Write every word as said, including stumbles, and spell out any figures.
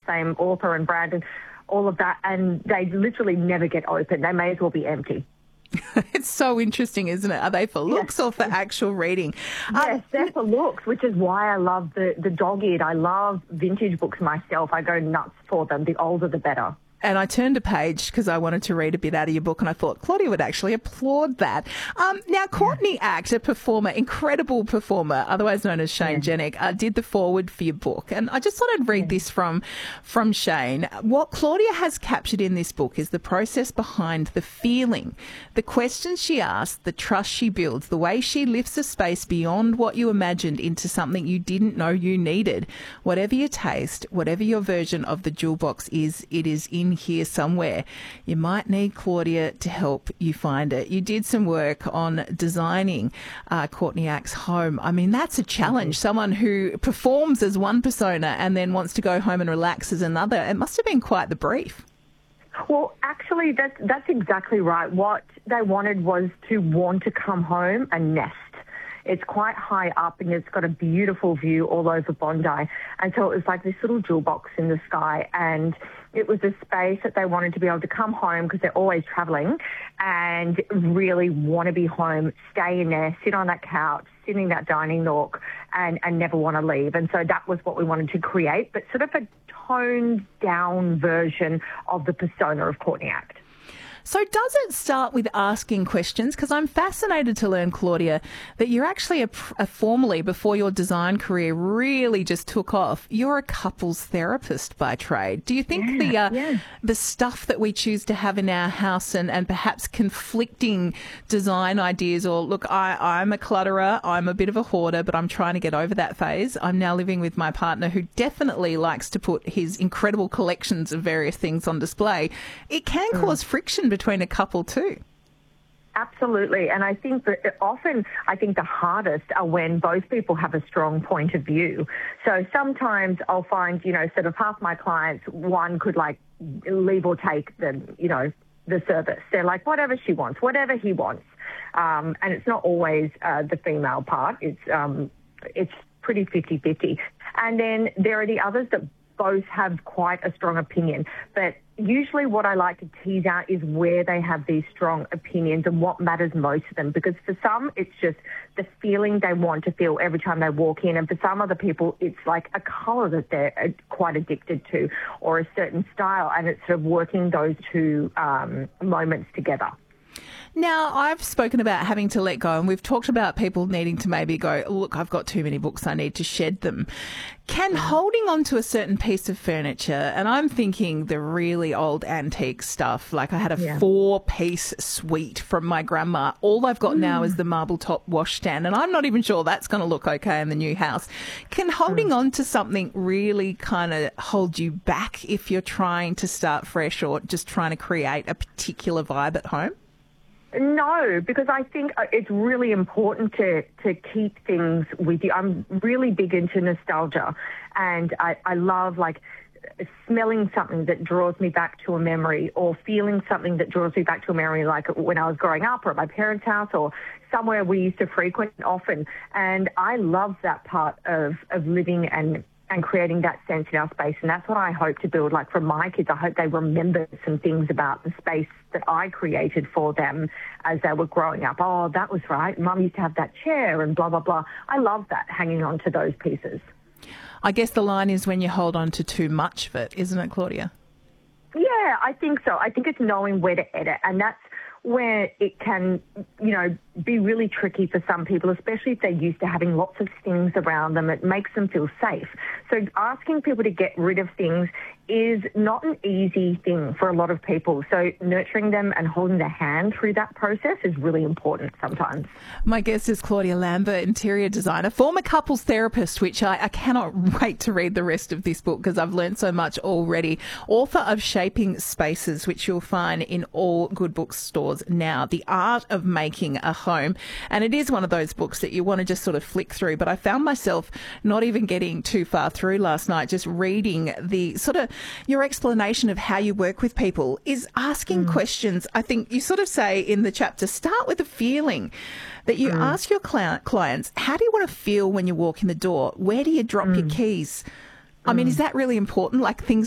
same author and brand and all of that, and they literally never get open. They may as well be empty. It's so interesting, isn't it? Are they for looks yes. or for actual reading? Yes, um, they're for looks, which is why I love the, the dog-eared. I love vintage books myself. I go nuts for them. The older, the better. And I turned a page because I wanted to read a bit out of your book, and I thought Claudia would actually applaud that. Um, now, Courtney Act, a performer, incredible performer, otherwise known as Shane yeah. Jenek, uh, did the foreword for your book. And I just thought I'd read yeah. this from, from Shane. What Claudia has captured in this book is the process behind the feeling, the questions she asks, the trust she builds, the way she lifts a space beyond what you imagined into something you didn't know you needed. Whatever your taste, whatever your version of the jewel box is, it is in here somewhere. You might need Claudia to help you find it. You did some work on designing uh, Courtney Act's home. I mean, that's a challenge. Mm-hmm. Someone who performs as one persona and then wants to go home and relax as another. It must have been quite the brief. Well, actually, that's, that's exactly right. What they wanted was to want to come home and nest. It's quite high up and it's got a beautiful view all over Bondi. And so it was like this little jewel box in the sky, and it was a space that they wanted to be able to come home because they're always travelling and really want to be home, stay in there, sit on that couch, sit in that dining nook and, and never want to leave. And so that was what we wanted to create, but sort of a toned down version of the persona of Courtney Act. So does it start with asking questions? Because I'm fascinated to learn, Claudia, that you're actually a, a formally, before your design career really just took off, you're a couples therapist by trade. Do you think yeah, the uh, yeah. the stuff that we choose to have in our house and, and perhaps conflicting design ideas, or look, I, I'm a clutterer, I'm a bit of a hoarder, but I'm trying to get over that phase. I'm now living with my partner who definitely likes to put his incredible collections of various things on display. It can mm. cause friction between a couple too. Absolutely. And I think that often, I think the hardest are when both people have a strong point of view. So sometimes I'll find, you know, sort of half my clients, one could like leave or take the, you know, the service. They're like, whatever she wants, whatever he wants. Um, and it's not always uh, the female part. It's, um, it's pretty fifty-fifty. And then there are the others that both have quite a strong opinion. But usually what I like to tease out is where they have these strong opinions and what matters most to them. Because for some, it's just the feeling they want to feel every time they walk in. And for some other people, it's like a colour that they're quite addicted to or a certain style. And it's sort of working those two um, moments together. Now, I've spoken about having to let go, and we've talked about people needing to maybe go, look, I've got too many books, I need to shed them. Can holding on to a certain piece of furniture, and I'm thinking the really old antique stuff, like I had a yeah. four-piece suite from my grandma. All I've got mm. now is the marble top washstand, and I'm not even sure that's going to look okay in the new house. Can holding mm. on to something really kind of hold you back if you're trying to start fresh or just trying to create a particular vibe at home? No, because I think it's really important to, to keep things with you. I'm really big into nostalgia, and I, I love, like, smelling something that draws me back to a memory, or feeling something that draws me back to a memory, like when I was growing up or at my parents' house or somewhere we used to frequent often. And I love that part of, of living and and creating that sense in our space. And that's what I hope to build. Like for my kids, I hope they remember some things about the space that I created for them as they were growing up. Oh, that was right. Mum used to have that chair and blah, blah, blah. I love that, hanging on to those pieces. I guess the line is when you hold on to too much of it, isn't it, Claudia? Yeah, I think so. I think it's knowing where to edit. And that's where it can, you know, be really tricky for some people, especially if they're used to having lots of things around them. It makes them feel safe. So asking people to get rid of things is not an easy thing for a lot of people. So nurturing them and holding their hand through that process is really important sometimes. My guest is Claudia Lambert, interior designer, former couples therapist, which I, I cannot wait to read the rest of this book because I've learned so much already. Author of Shaping Spaces, which you'll find in all good bookstores now. The Art of Making a Home. And it is one of those books that you want to just sort of flick through. But I found myself not even getting too far through last night, just reading the sort of your explanation of how you work with people is asking mm. questions. I think you sort of say in the chapter, start with a feeling that you mm. ask your client, clients, how do you want to feel when you walk in the door? Where do you drop mm. your keys? I mean, is that really important? Like things